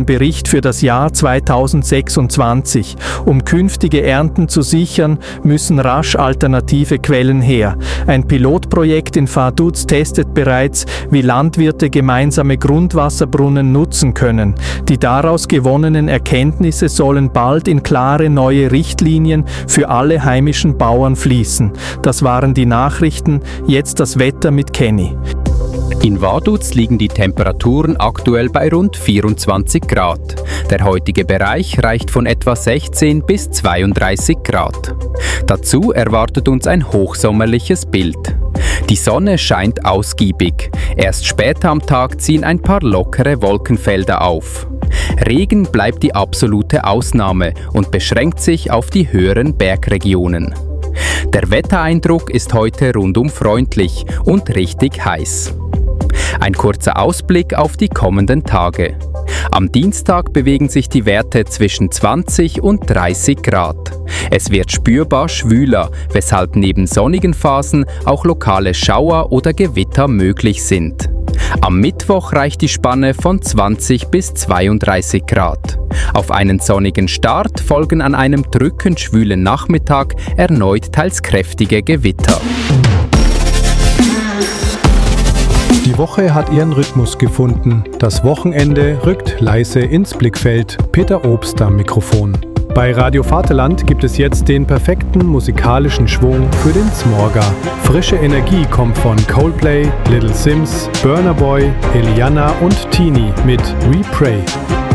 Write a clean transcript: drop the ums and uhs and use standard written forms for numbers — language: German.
Bericht für das Jahr 2026. Um künftige Ernten zu sichern, müssen rasch alternative Quellen her. Ein Pilotprojekt in Vaduz testet bereits, wie Landwirte gemeinsame Grundwasserbrunnen nutzen können. Die daraus gewonnenen Erkenntnisse sollen bald in klare neue Richtlinien für alle heimischen Bauern fließen. Das waren die Nachrichten, jetzt das Wetter mit Kenny. In Vaduz liegen die Temperaturen aktuell bei rund 24 Grad. Der heutige Bereich reicht von etwa 16 bis 32 Grad. Dazu erwartet uns ein hochsommerliches Bild. Die Sonne scheint ausgiebig. Erst später am Tag ziehen ein paar lockere Wolkenfelder auf. Regen bleibt die absolute Ausnahme und beschränkt sich auf die höheren Bergregionen. Der Wettereindruck ist heute rundum freundlich und richtig heiß. Ein kurzer Ausblick auf die kommenden Tage. Am Dienstag bewegen sich die Werte zwischen 20 und 30 Grad. Es wird spürbar schwüler, weshalb neben sonnigen Phasen auch lokale Schauer oder Gewitter möglich sind. Am Mittwoch reicht die Spanne von 20 bis 32 Grad. Auf einen sonnigen Start folgen an einem drückend schwülen Nachmittag erneut teils kräftige Gewitter. Die Woche hat ihren Rhythmus gefunden. Das Wochenende rückt leise ins Blickfeld. Peter Obst am Mikrofon. Bei Radio Vaterland gibt es jetzt den perfekten musikalischen Schwung für den Smorga. Frische Energie kommt von Coldplay, Little Sims, Burna Boy, Eliana und Tini mit We Pray.